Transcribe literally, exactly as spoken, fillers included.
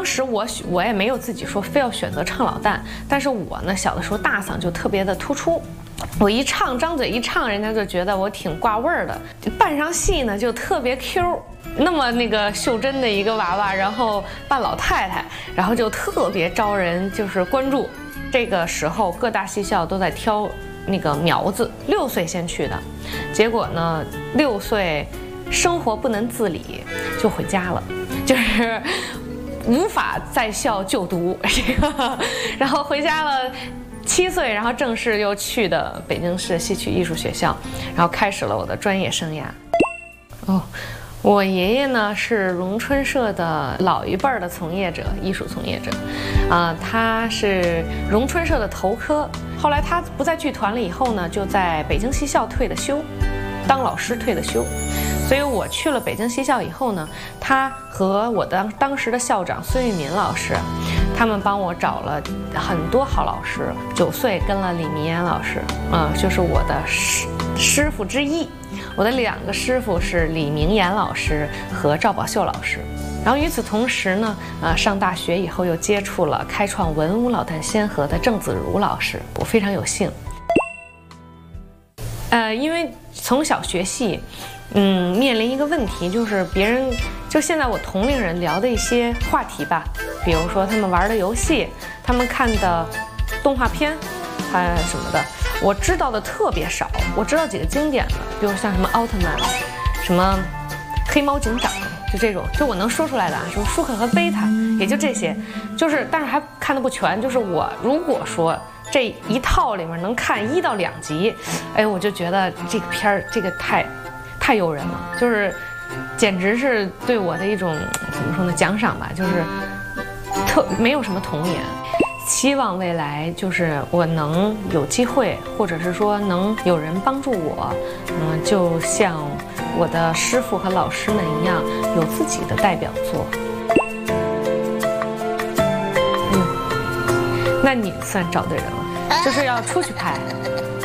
时我我也没有自己说非要选择唱老旦，但是我呢小的时候大嗓就特别的突出，我一唱张嘴一唱，人家就觉得我挺挂味儿的。扮上戏呢就特别 Q， 那么那个袖珍的一个娃娃，然后扮老太太，然后就特别招人就是关注。这个时候各大戏校都在挑那个苗子，六岁先去的，结果呢六岁生活不能自理就回家了，就是无法在校就读这个，然后回家了。七岁，然后正式又去的北京市戏曲艺术学校，然后开始了我的专业生涯。哦，我爷爷呢是荣春社的老一辈儿的从业者，艺术从业者，啊、呃，他是荣春社的头科。后来他不在剧团了以后呢，就在北京戏校退的休，当老师退的休。所以我去了北京戏校以后呢，他和我的当时的校长孙玉民老师，他们帮我找了很多好老师。九岁跟了李明岩老师，嗯、呃，就是我的师师傅之一。我的两个师傅是李明岩老师和赵宝秀老师。然后与此同时呢，呃，上大学以后又接触了开创文武老旦先河的郑子如老师，我非常有幸。呃，因为从小学戏。嗯，面临一个问题，就是别人就现在我同龄人聊的一些话题吧，比如说他们玩的游戏，他们看的动画片，还什么的，我知道的特别少。我知道几个经典的，比如像什么奥特曼，什么黑猫警长，就这种，就我能说出来的啊，什么舒克和贝塔，也就这些，就是但是还看得不全。就是我如果说这一套里面能看一到两集，哎，我就觉得这个片儿这个太。太诱人了，就是简直是对我的一种怎么说呢奖赏吧，就是特没有什么童年。希望未来就是我能有机会，或者是说能有人帮助我，嗯，就像我的师傅和老师们一样，有自己的代表作。嗯，那你算找对人了，就是要出去拍。